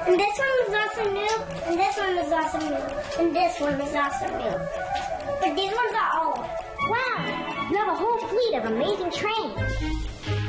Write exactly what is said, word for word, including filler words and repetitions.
And this one is also new. And this one is also new. And this one is also new. But these ones are old. Wow, you have a whole fleet of amazing trains.